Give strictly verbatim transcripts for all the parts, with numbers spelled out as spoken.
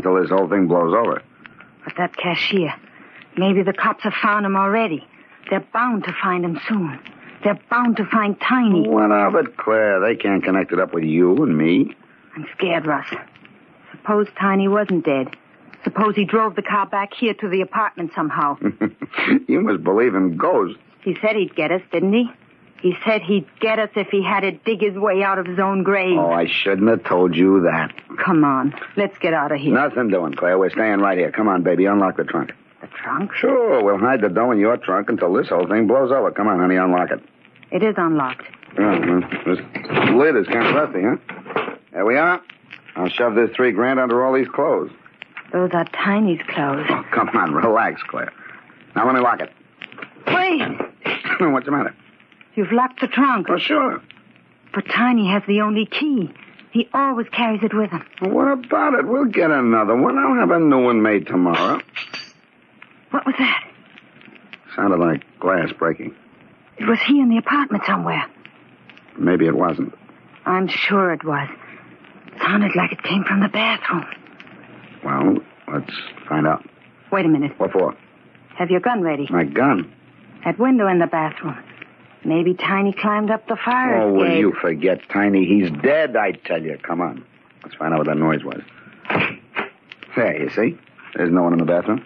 until this whole thing blows over. But that cashier, maybe the cops have found him already. They're bound to find him soon. They're bound to find Tiny. What of it, Claire? They can't connect it up with you and me. I'm scared, Russ. Suppose Tiny wasn't dead. Suppose he drove the car back here to the apartment somehow. You must believe in ghosts. He said he'd get us, didn't he? He said he'd get us if he had to dig his way out of his own grave. Oh, I shouldn't have told you that. Come on. Let's get out of here. Nothing doing, Claire. We're staying right here. Come on, baby. Unlock the trunk. The trunk? Sure. We'll hide the dough in your trunk until this whole thing blows over. Come on, honey. Unlock it. It is unlocked. Uh-huh. This lid is kind of rusty, huh? There we are. I'll shove this three grand under all these clothes. Those are Tiny's clothes. Oh, come on. Relax, Claire. Now let me lock it. Wait. What's the matter? You've locked the trunk. Oh, sure. But Tiny has the only key. He always carries it with him. Well, what about it? We'll get another one. I'll have a new one made tomorrow. What was that? Sounded like glass breaking. It was here in the apartment somewhere. Maybe it wasn't. I'm sure it was. It sounded like it came from the bathroom. Well, let's find out. Wait a minute. What for? Have your gun ready. My gun? That window in the bathroom. Maybe Tiny climbed up the fire Oh, escape. will you forget, Tiny? He's dead, I tell you. Come on. Let's find out what that noise was. There, you see? There's no one in the bathroom.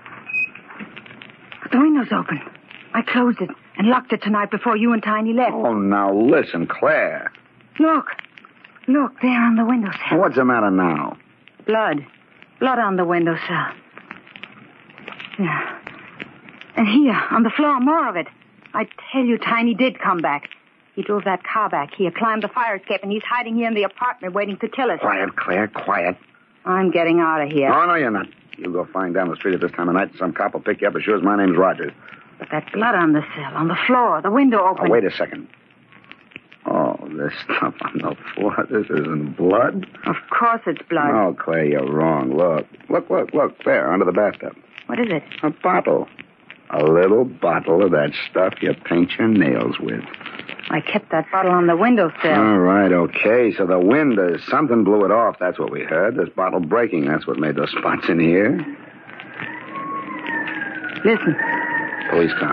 But the window's open. I closed it and locked it tonight before you and Tiny left. Oh, now listen, Claire. Look. Look, there on the windowsill. What's the matter now? Blood. Blood on the windowsill. Yeah. And here, on the floor, more of it. I tell you, Tiny did come back. He drove that car back here, climbed the fire escape, and he's hiding here in the apartment waiting to kill us. Quiet, Claire, quiet. I'm getting out of here. Oh, no, you're not. You go flying down the street at this time of night, and some cop will pick you up as sure as my name's Rogers. But that blood on the sill, on the floor, the window open. Oh, wait a second. Oh, this stuff on the floor, this isn't blood? Of course it's blood. Oh, Claire, you're wrong. Look. Look, look, look. There, under the bathtub. What is it? A bottle. A little bottle of that stuff you paint your nails with. I kept that bottle on the windowsill. All right, okay. So the wind, uh, something blew it off. That's what we heard. This bottle breaking. That's what made those spots in here. Listen. Police car.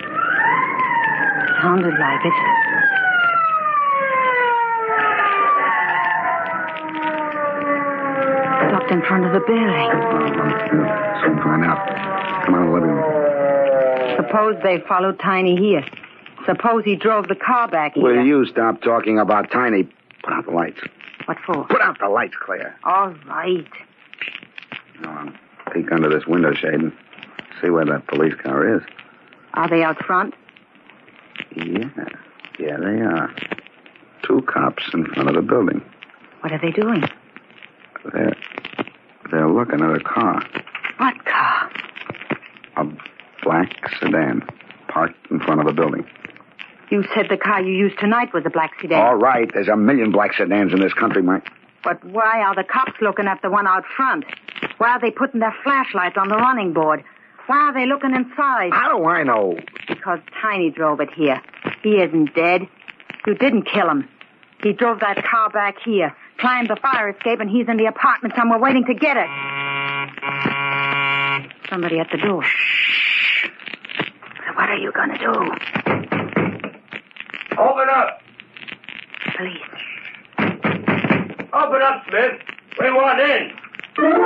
Sounded like it. Stopped in front of the building. Uh, soon find out. Come on, the living room. Suppose they followed Tiny here. Suppose he drove the car back here. Will you stop talking about Tiny? Put out the lights. What for? Put out the lights, Claire. All right. Now, peek under this window shade and see where that police car is. Are they out front? Yeah. Yeah, they are. Two cops in front of the building. What are they doing? They're, they're looking at a car. What car? A black sedan parked in front of the building. You said the car you used tonight was a black sedan. All right, there's a million black sedans in this country, Mike. But why are the cops looking at the one out front? Why are they putting their flashlights on the running board? Why are they looking inside? How do I know? Because Tiny drove it here. He isn't dead. You didn't kill him. He drove that car back here, climbed the fire escape, and he's in the apartment somewhere waiting to get it. Somebody at the door. Shh. So what are you going to do? Open up. Police. Open up, Smith. We want in.